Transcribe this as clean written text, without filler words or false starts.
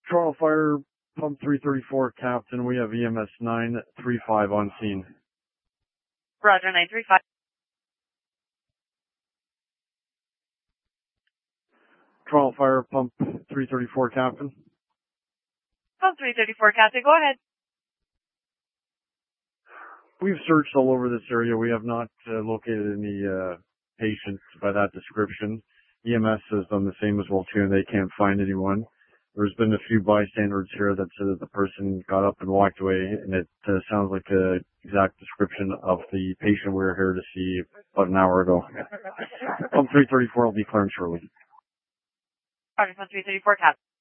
Toronto Fire, Pump 334, Captain. We have EMS 935 on scene. Roger, 935. Toronto Fire, Pump 334, Captain. Pump 334, Captain. Go ahead. We've searched all over this area. We have not located any patients by that description. EMS has done the same as well too, and they can't find anyone. There's been a few bystanders here that said that the person got up and walked away, and it sounds like an exact description of the patient we were here to see about an hour ago. Pump 334 will be clearing shortly. Roger, Pump 334, Captain.